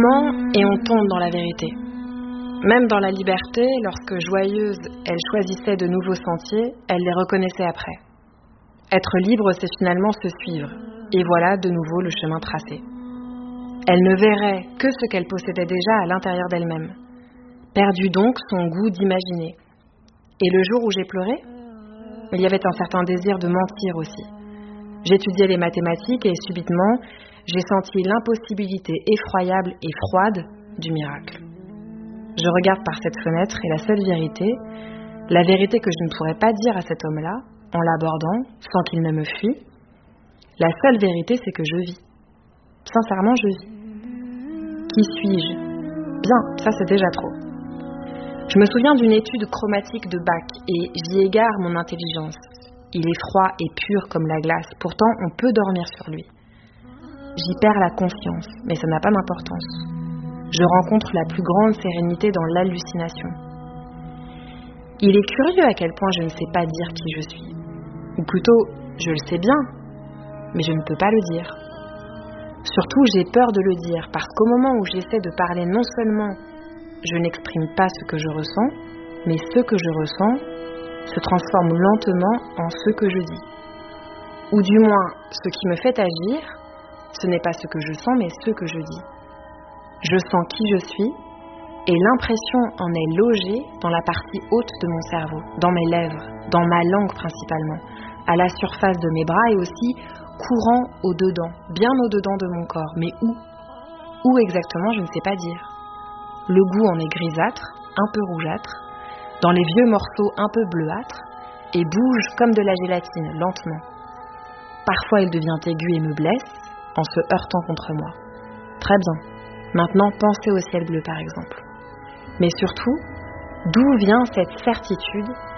ment et on tombe dans la vérité. Même dans la liberté, lorsque joyeuse, elle choisissait de nouveaux sentiers, elle les reconnaissait après. Être libre, c'est finalement se suivre. Et voilà de nouveau le chemin tracé. Elle ne verrait que ce qu'elle possédait déjà à l'intérieur d'elle-même. Perdue donc son goût d'imaginer. Et le jour où j'ai pleuré, il y avait un certain désir de mentir aussi. J'étudiais les mathématiques et subitement, j'ai senti l'impossibilité effroyable et froide du miracle. Je regarde par cette fenêtre et la seule vérité, la vérité que je ne pourrais pas dire à cet homme-là, en l'abordant, sans qu'il ne me fuit, la seule vérité, c'est que je vis. Sincèrement, je vis. Qui suis-je ? Bien, ça c'est déjà trop. Je me souviens d'une étude chromatique de Bach et j'y égare mon intelligence. Il est froid et pur comme la glace, pourtant on peut dormir sur lui. J'y perds la confiance, mais ça n'a pas d'importance. Je rencontre la plus grande sérénité dans l'hallucination. Il est curieux à quel point je ne sais pas dire qui je suis. Ou plutôt, je le sais bien, mais je ne peux pas le dire. Surtout, j'ai peur de le dire, parce qu'au moment où j'essaie de parler, non seulement je n'exprime pas ce que je ressens, mais ce que je ressens se transforme lentement en ce que je dis. Ou du moins, ce qui me fait agir, ce n'est pas ce que je sens, mais ce que je dis. Je sens qui je suis, et l'impression en est logée dans la partie haute de mon cerveau, dans mes lèvres, dans ma langue principalement, à la surface de mes bras et aussi courant au-dedans, bien au-dedans de mon corps. Mais où ? Où exactement, je ne sais pas dire. Le goût en est grisâtre, un peu rougeâtre, dans les vieux morceaux un peu bleuâtres, et bouge comme de la gélatine, lentement. Parfois il devient aigu et me blesse, en se heurtant contre moi. Très bien. Maintenant, pensez au ciel bleu par exemple. Mais surtout, d'où vient cette certitude